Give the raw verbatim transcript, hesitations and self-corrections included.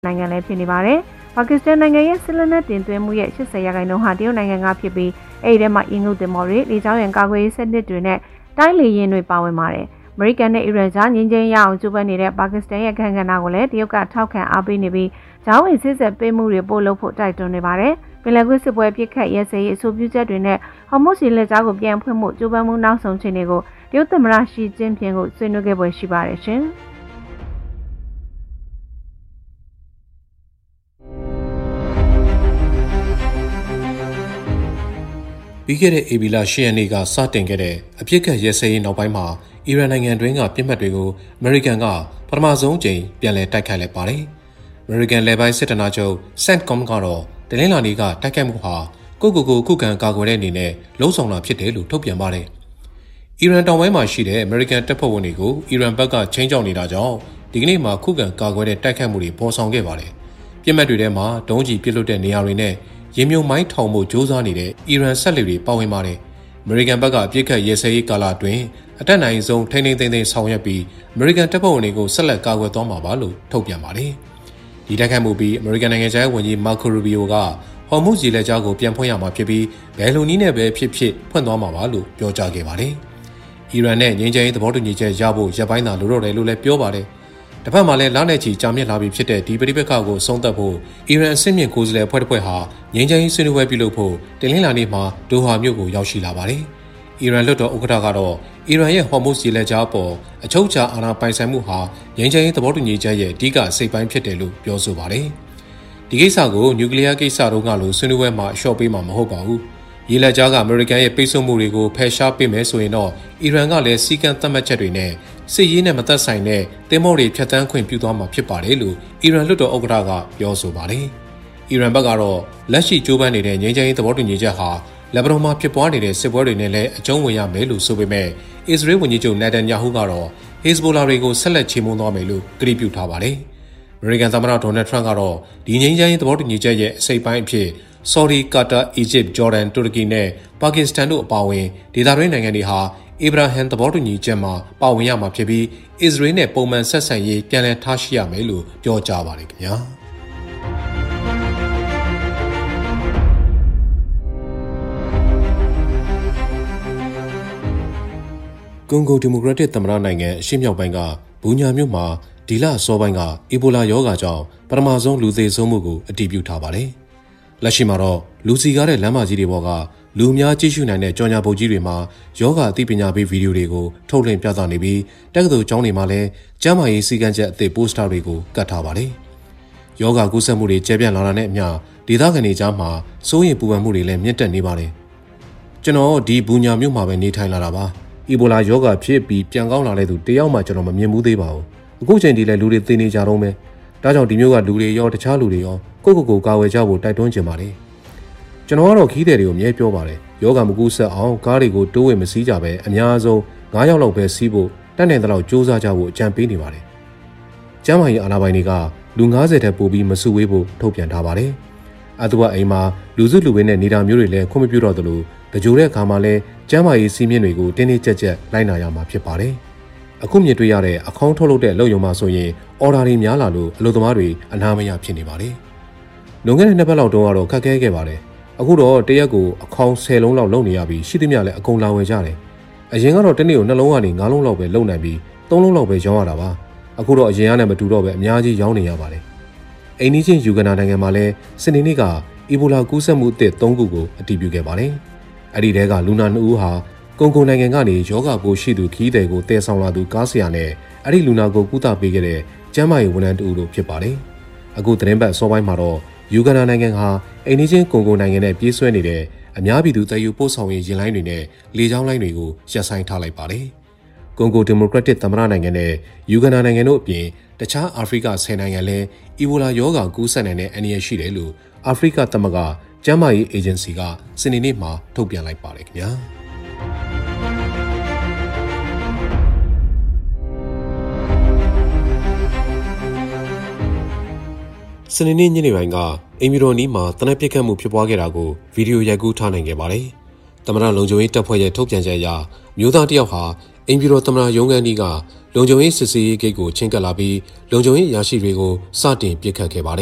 နိုင်ငံလည်းဖြစ်နေပါတယ်။ပါကစ္စတန်နိုင်ငံရဲ့စစ်လက်နက်တင်သွင်းမှုရဲ့၈၀ရာခိုင်နှုန်းဟာတရုတ်နိုင်ငံကဖြစ်ပြီးအဲ့ဒီထဲမှာအင်္ဂုတ်တင်မော်တွေလေကြောင်းရန်ကာကွယ်ရေးစနစ်တွေနဲ့တိုင်းလေယာဉ်တွေပါဝင်ပါတယ်။အမေရိကန်နဲ့အီရန်ကြားငြိမ်းချမ်းရအောင်ကြိုးပမ်းနေတဲ့ပါကစ္စတန်ရဲ့ခံကဏ္ဍကိုလည်းတရုတ်ကထောက်ခံအားပေးနေပြီးဂျာဝင်စစ်ဆက်ပေးမှုတွေပို့လုပ်ဖို့တိုက်တွန်းနေပါတယ်။ပင်လယ်ကွေ့စစ်ပွဲပြစ်ခတ်ရဲစဲရေးအဆိုပြုချက်တွေနဲ့ဟော်မုတ်လက်ကြားကိုပြန်ဖွင့်မှုကြိုးပမ်းမှုနောက်ဆုံးချိန်တွေကိုတရုတ်သမ္မတရှီကျင်းပင်ကိုဆွေးနွေးခဲ့ပွဲရှိပါတယ်ရှင်။ပြီးခဲ့တဲ့ဧပြီလ၈ရက်နေ့ကစတင်ခဲ့တဲ့အပြစ်ခတ်ရဲစဲရေးနောက်ပိုင်းမှာအီရန်နိုင်ငံတွင်းကပြစ်မှတ်တွေကိုအမေရိကန်ကပထမဆုံးအကြိမ်ပြန်လည်တိုက်ခိုက်လိုက်ပါတယ်။အမေရိကန်လေပိုင်းစစ်ဌာနချုပ် CENTCOM ကတော့တနင်္လာနေ့ကတိုက်ခိုက်မှုဟာကိုကိုကိုခုခံကာကွယ်တဲ့အနေနဲ့လှုံ့ဆော်တာဖြစ်တယ်လို့ထုတ်ပြန်ပါတယ်။အီရန်တောင်ပိုင်းမှာရှိတဲ့အမေရိကန်တပ်ဖွဲ့ဝင်တွေကိုအီရန်ဘက်ကချိန်ချောက်နေတာကြောင့်ဒီကနေ့မှာခုခံကာကွယ်တဲ့တိုက်ခိုက်မှုတွေပေါ်ဆောင်ခဲ့ပါတယ်။ပြစ်မှတ်တွေထဲမှာဒုံးကျည်ပစ်လွတ်တဲ့နေရာတွေနဲ့ရေမြုံမိုင်းထောင်မှုစ조사နေတဲ့အီရန်ဆက်လက်တွေပါဝင်ပါတယ်။အမေရိကန်ဘက်ကအပြစ်ခတ်ရဲစဲရေးကာလအတွင်းအတက်နိုင်ဆုံးထိန်းထိန်းသိမ်းသိမ်းဆောင်ရွက်ပြီးအမေရိကန်တပ်ဖွဲ့ဝင်တွေကိုဆက်လက်ကာကွယ်သွားမှာပါလို့ထုတ်ပြန်ပါတယ်။ဒီတိုက်ခိုက်မှုပြီးအမေရိကန်နိုင်ငံခြားရေးဝန်ကြီးမာကိုရူဘီယိုကဟော်မုတ်ရေလက်ကြားကိုပြန်ဖွင့်ရမှာဖြစ်ပြီးဘယ်လိုနည်းနဲ့ပဲဖြစ်ဖြစ်ဖွင့်သွားမှာပါလို့ပြောကြားခဲ့ပါတယ်။အီရန်နဲ့ငြိမ်းချမ်းရေးသဘောတူညီချက်ရဖို့ရပ်ပိုင်းသာလိုတော့တယ်လို့လည်းပြောပါတယ်။တစ်ဖက်မှာလည်းလာနေချီကြာမြင့်လာပြီးဖြစ်တဲ့ဒီပဋိပက္ခကိုဆုံးသက်ဖို့အီရန်အဆင့်မြင့်ကိုယ်စားလှယ်အဖွဲ့တစ်ဖွဲ့ဟာငြိမ်းချမ်းရေးဆွေးနွေးပွဲပြုလုပ်ဖို့တနင်္လာနေ့မှာဒိုဟာမြို့ကိုရောက်ရှိလာပါတယ်။အီရန်လွှတ်တော်ဥက္ကဋ္ဌကတော့အီရန်ရဲ့ဟော်မုတ်ရေလက်ကြားပေါ်အချုပ်အခြာအာဏာပိုင်ဆိုင်မှုဟာငြိမ်းချမ်းရေးသဘောတူညီချက်ရဲ့အဓိကစိတ်ပိုင်းဖြစ်တယ်လို့ပြောဆိုပါတယ်။ဒီကိစ္စကိုနျူကလ িয়ার ကိစ္စတို့ကလို့ဆွေးနွေးပွဲမှာအလျှော့ပေးမှာမဟုတ်ပါဘူး။ရေလက်ကြားကအမေရိကန်ရဲ့ပိတ်ဆို့မှုတွေကိုဖယ်ရှားပေးမယ်ဆိုရင်တော့အီရန်ကလည်းစီကံသတ်မှတ်ချက်တွေနဲ့စစ်ရေးနဲ့မသက်ဆိုင်တဲ့တင်မောတွေဖြတ်တန်းခွင့်ပြုသွားမှာဖြစ်ပါတယ်လို့အီရန်လွှတ်တော်ဥက္ကဋ္ဌကပြောဆိုပါတယ်။အီရန်ဘက်ကတော့လက်ရှိကြိုးပမ်းနေတဲ့ငြိမ်းချမ်းရေးသဘောတူညီချက်ဟာလက်ဘနွန်မှာဖြစ်ပွားနေတဲ့စစ်ပွဲတွေနဲ့လည်းအကျုံးဝင်ရမယ်လို့ဆိုပေမဲ့အစ္စရေးဝန်ကြီးချုပ်နေတန်ယာဟုကတော့ဟစ်ဇ်ဘိုလာတွေကိုဆက်လက်ချေမှုန်းသွားမယ်လို့ကတိပြုထားပါတယ်။အမေရိကန်သမ္မတဒေါ်နယ်ထရန့်ကတော့ဒီငြိမ်းချမ်းရေးသဘောတူညီချက်ရဲ့အစိပ်ပိုင်းအဖြစ်ဆော်ဒီ၊ကာတာ၊အီဂျစ်၊ဂျော်ဒန်၊တူရကီနဲ့ပါကစ္စတန်တို့အပါအဝင်ဒေသတွင်းနိုင်ငံတွေဟာအီဗရာဟမ်သဘောတူညီချက်မှာပါဝင်ရမှာဖြစ်ပြီးအစ္စရေးနဲ့ပုံမှန်ဆက်ဆံရေးပြန်လည်ထားရှိရမယ်လို့ပြောကြားပါတယ်ခင်ဗျာကွန်ဂိုဒီမိုကရက်တစ်သမ္မတနိုင်ငံအရှေ့မြောက်ပိုင်းကဘူညာမြို့မှာဒီလအစောပိုင်းကအီဘိုလာရောဂါကြောင့်ပထမဆုံးလူသေဆုံးမှုကိုအတည်ပြုထားပါတယ်။လက်ရှိမှာတော့လူစီကားတဲ့လမ်းမကြီးတွေပေါ်ကလူအများကြည့်ရှုနိုင်တဲ့ကြော်ညာပုတ်ကြီးတွေမှာယောဂအသိပညာပေးဗီဒီယိုတွေကိုထုတ်လွှင့်ပြသနေပြီးတက္ကသိုလ်ကျောင်းတွေမှာလည်းကျန်းမာရေးစည်းကမ်းချက်အသစ်ပိုစတာတွေကိုကတ်ထားပါတယ်။ယောဂကူးစက်မှုတွေကျယ်ပြန့်လာတာနဲ့အမျှဒေသခံတွေကြားမှာစိုးရိမ်ပူပန်မှုတွေလည်းမြင့်တက်နေပါတယ်။ကျွန်တော်ဒီဘူညာမြို့မှာပဲနေထိုင်လာတာပါ။အီဘိုလာယောဂဖြစ်ပြီးပြန်ကောင်းလာတဲ့သူတယောက်မှကျွန်တော်မမြင်ဘူးသေးပါဘူး။အခုချိန်ဒီလည်းလူတွေသိနေကြတော့မယ်။ဒါကြောင့်ဒီမျိုးကလူတွေရောတခြားလူတွေရောကိုကိုကိုကာဝယ်ကြဖို့တိုက်တွန်းချင်ပါတယ်။ကျွန်တော်ကတော့ခီးတဲ့တွေကိုအမြဲပြောပါတယ်ယောဂမကူးဆက်အောင်ကားတွေကိုတိုးဝင်မစည်းကြပဲအများဆုံး၅ယောက်လောက်ပဲစီးဖို့တတ်နိုင်တဲ့လောက်စူးစမ်းကြဖို့အကြံပေးနေပါတယ်ကျမ်းမာရေးအာဏာပိုင်တွေကလူ၅၀ထက်ပိုပြီးမစုဝေးဖို့ထုတ်ပြန်ထားပါတယ်အတူအိမ်မှာလူစုလူဝေးနဲ့နေတာမျိုးတွေလည်းခွင့်မပြုတော့သလိုတကြိုတဲ့အခါမှာလည်းကျမ်းမာရေးစီးမြင့်တွေကိုတင်းတင်းကြပ်ကြပ်လိုက်နာရမှာဖြစ်ပါတယ်အခုမြင်တွေ့ရတဲ့အခေါင်းထုတ်လုပ်တဲ့လုပ်ရုံမှာဆိုရင်အော်ဒါတွေများလာလို့အလုပ်သမားတွေအနာမရဖြစ်နေပါတယ်လွန်ခဲ့တဲ့နှစ်ပတ်လောက်တုန်းကတော့ခက်ခဲခဲ့ပါတယ်အခုတော့တရက်ကိုအခေါင်းဆယ်လုံးလောက်လုံနေရပြီးရှိသမျှလည်းအကုန်လာဝယ်ကြတယ်အရင်ကတော့တနေ့ကိုနှလုံးကနေငါးလုံးလောက်ပဲလုံနိုင်ပြီးသုံးလုံးလောက်ပဲရောင်းရတာပါအခုတော့အရင်ကနဲ့မတူတော့ပဲအများကြီးရောင်းနေရပါတယ်အိန္ဒိချင်းယူဂန်ဒါနိုင်ငံမှာလည်းစနေနေ့ကအီဘိုလာကူးစက်မှုအသစ်၃ခုကိုအတည်ပြုခဲ့ပါတယ်အဲ့ဒီတဲကလူနာနှစ်ဦးဟာကွန်ဂိုနိုင်ငံကနေယောဂပိုးရှိသူခီးသည်ကိုတည်ဆောင်လာသူကားဆရာနဲ့အဲ့ဒီလူနာကိုကုသပေးခဲ့တဲ့ကျန်းမာရေးဝန်ထမ်းတူတို့ဖြစ်ပါတယ်အခုသတင်းပတ်စောပိုင်းမှာတော့ယူဂန်ဒါနိုင်ငံဟာအိန္ဒိချင်းကွန်ဂိုနိုင်ငံနဲ့ပြေးဆွဲနေတဲ့အများပြည်သူတည်ယူပို့ဆောင်ရေးယာဉ်လိုင်းတွေနဲ့လေကြောင်းလိုင်းတွေကိုရပ်ဆိုင်းထားလိုက်ပါတယ်။ကွန်ဂိုဒီမိုကရက်တစ်သမ္မတနိုင်ငံနဲ့ယူဂန်ဒါနိုင်ငံတို့အပြင်တခြားအာဖရိကဆယ်နိုင်ငံလည်းအီဘိုလာရောဂါကူးစက်နိုင်တဲ့အန္တရာယ်ရှိတယ်လို့အာဖရိကသမဂ္ဂကျန်းမာရေးအေဂျင်စီကစနေနေ့မှာထုတ်ပြန်လိုက်ပါတယ်ခင်ဗျာ။စနေနေ့ညနေပိုင်းကအင်မီရိုနီမှာတနက်ပစ်ခတ်မှုဖြစ်ပွားခဲ့တာကိုဗီဒီယိုရိုက်ကူးထားနိုင်ခဲ့ပါတယ်။သမ္မတလုံခြုံရေးတပ်ဖွဲ့ရဲ့ထုတ်ပြန်ချက်အရမျိုးသားတစ်ယောက်ဟာအင်မီရိုသမ္မတရုံးခန်းကြီးကလုံခြုံရေးစစ်ဆေးရေးဂိတ်ကိုချင်းကပ်လာပြီးလုံခြုံရေးရရှိတွေကိုစတင်ပစ်ခတ်ခဲ့ပါတယ်